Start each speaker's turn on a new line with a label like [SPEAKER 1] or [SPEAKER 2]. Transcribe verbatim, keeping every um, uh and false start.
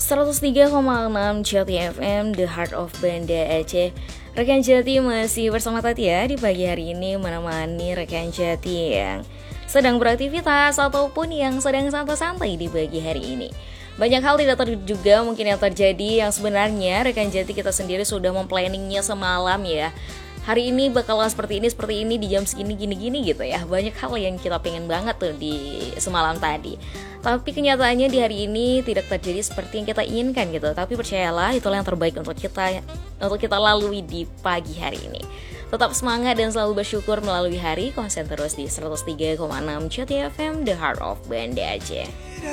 [SPEAKER 1] seratus tiga koma enam Jati F M, The Heart of Banda Aceh. Rekan Jati masih bersama Tati ya di pagi hari ini, menemani rekan Jati yang sedang beraktivitas ataupun yang sedang santai-santai di pagi hari ini. Banyak hal tidak terduga mungkin yang terjadi, yang sebenarnya rekan Jati kita sendiri sudah memplanningnya semalam ya. Hari ini bakalan seperti ini, seperti ini, di jam segini, gini-gini gitu ya. Banyak hal yang kita pengen banget tuh di semalam tadi. Tapi kenyataannya di hari ini tidak terjadi seperti yang kita inginkan gitu. Tapi percayalah, itulah yang terbaik untuk kita untuk kita lalui di pagi hari ini. Tetap semangat dan selalu bersyukur melalui hari. Konsen terus di seratus tiga koma enam Jati F M, The Heart of Banda Aceh.